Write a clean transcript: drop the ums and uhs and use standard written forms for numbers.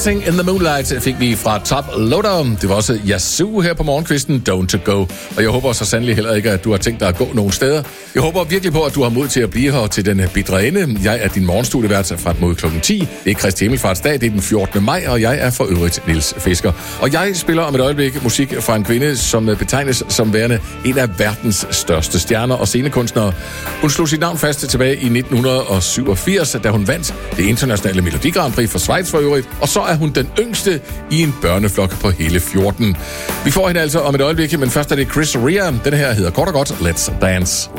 Dancing in the Moonlight fik vi fra Top Loader. Det var også Yazoo her på morgenkvisten, Don't Go. Og jeg håber så sandelig heller ikke, at du har tænkt dig at gå nogen steder. Jeg håber virkelig på, at du har mod til at blive her til den bitre ende. Jeg er din morgenstudievært fra mod klokken 10. Det er Kristi Himmelfartsdag, det er den 14. maj, og jeg er for øvrigt Niels Fisker. Og jeg spiller om et øjeblik musik fra en kvinde, som betegnes som værende en af verdens største stjerner og scenekunstnere. Hun slog sit navn fast tilbage i 1987, da hun vandt det internationale Melodi Grand Prix for Schweiz for øvrigt, og så er hun den yngste i en børneflok på hele 14. Vi får hende altså om et øjeblik, men først er det Chris Rea. Den her hedder kort og godt Let's Dance.